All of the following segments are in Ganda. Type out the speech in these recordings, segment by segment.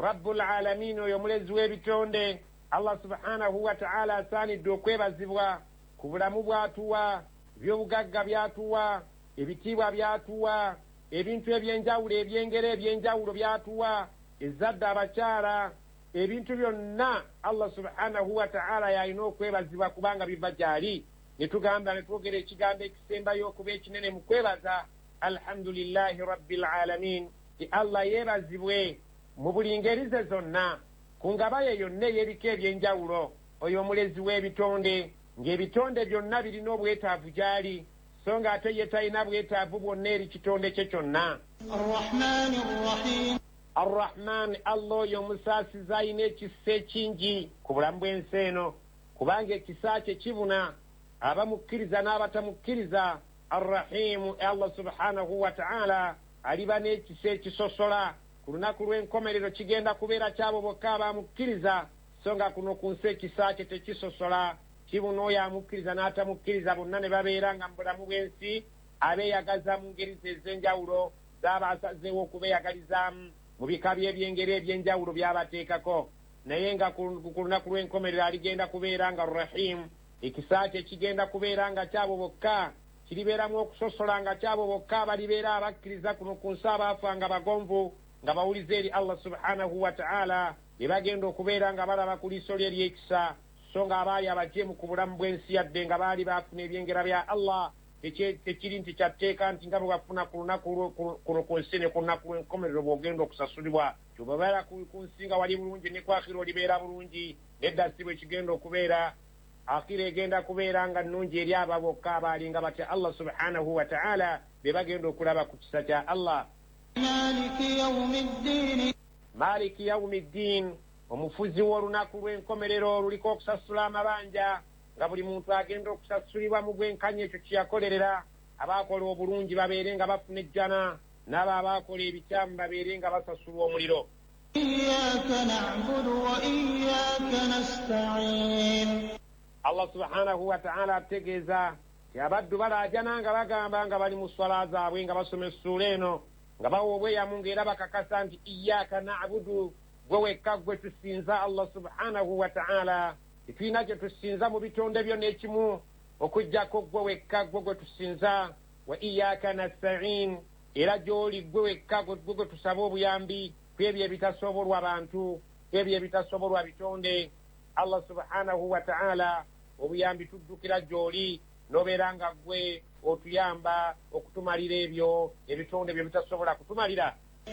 rabbul alamin oyo mulezi w'ebitonde. Allah subhanahu wa ta'ala asaanidde okwebazibwa ku bulamu bw'atuwa, ebyobugagga by'atuwa, ebitiibwa by'atuwa, ebintu ebyenjawulo ebyengero ebyenjawulo by'atuwa, ezzadde abakyala, ebintu byonna Allah subhanahu wa ta'ala yalina okwebazibwa kubanga biva gyali. Ne tugamba ne twogera ekigambo ekisembayo okuba ekinene mu kwebaza, alhamdulillahi rabbil alamin. Allah yeebazibwe mu buli ngeri ze zonna, ku ngaba ye yonna ey'ebika ebyenjawulo, oyo omulezi w'ebitonde, ng'ebitonde byonna birina obwetaavu gyali, so nga ate ye talina bwetaavu bwonna eri kitonde kye kyonna. Arrahman, Allah oyo omusaasiza alina ekisa ekingi ku bulamu bw'ensi eno, kubanga ekisa kye kibuna abamukkiriza n'abatamukkiriza. Arrahimu, Allah subhanahu wa ta'ala aliba n'ekisa ekisosola. Ku lunaku lw'enkomerero kigenda kubeera kyabo bokka abamukkiriza, so nga kuno ku nsi ekisa kye tekisosola. Kibuna oyo amukkiriza n'atamukkiriza bonna ne babeera nga mu bulamu bw'ensi abeeyagaza mu ngeri ez'enjawulo z'aba asazeewo okubeeyagalizaamu mu bika by'ebyengero ebyenjawulo by'abateekako. Naye nga ku lunaku lw'enkomerero aligenda kubeera nga Rahim, ekisa kye kigenda kubeera nga kyabo bokka, kiribeeramu okusosola nga kyabo bokka abalibeera abakkiriza kuno ku nsi abaafanga bagonvu nga bawuliza eri Allah subhanahu wa ta'ala, be bagenda okubeera nga balaba ku liiso lye ery'ekisa, so nga abaali abajeemu ku bulamu bw'ensi yadde nga baali baafuna ebyengera bya Allah, tekiri nti kyatteeka nti nga bwe bafuna ku lunaku kuno ku nsi ne ku lunaku lw'enkomerero bw'ogenda okusasulibwa. Kyobabeera ku nsi nga wali bulungi ne ku akhira olibeera bulungi, nedda si bwe kigenda okubeera. Akhira egenda kubeera nga nnungi eri abo bokka abaali nga batya Allah subhanahu wa ta'ala, be bagenda okulaba ku kisa kya Allah. Maliki yawmiddin, omufuzi w'olunaku lw'enkomerero oluliko okusasula amabanja, nga buli muntu agenda okusasulibwa mu bwenkanya ekyo kyeyakolerera. Abaakola obulungi babeere nga bafuna ejjana, n'abo abaakola ebikyamu babeere nga basasulwa omuliro. Allah subhanahu wa ta'ala ategeeza ti abaddu balaajana nga bagamba nga bali mu swala zaabwe nga basoma essuula eno, nga bawa obweyamu ng'era bakakasa nti iyyaka na'budu, gwe wekka gwe tusinza Allah subhanahu wa ta'ala. Tetulina kye tusinza mu bitonde byonna ekimu okuggyako gwe wekka gwe tusinza. Wa iyyaka nasta'in, era gy'oli gwe wekka gwe tusaba obuyambi ku ebyo ebitasobolwa bantu, ku ebyo ebitasobolwa bitonde. Allah subhanahu wa ta'ala, obuyambi tuddukira gy'oli, n'obeera nga gwe otuyamba okutumalira ebyo ebitonde bye bitasobola kutumalira.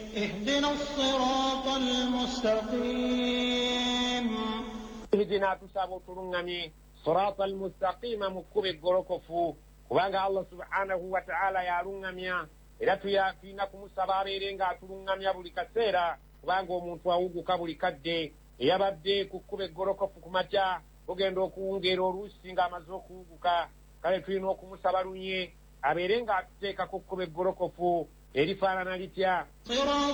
Ihdina, tusaba otuluŋŋamye, sirata almustaqima, mu kkubo eggolokofu, kubanga Allah subhanahu wa ta'ala yaluŋŋamya, era tulina kumusaba abeere nga atuluŋŋamya buli kaseera, kubanga omuntu awuguka buli kadde. Eyabadde ku kkubo eggolokofu ku makya ogenda okuwungeera oluusi ng'amaze okuwuguka, kale tulina okumusaba lunye abeere nga atuteeka ku kkubo eggolokofu erifaanana litya.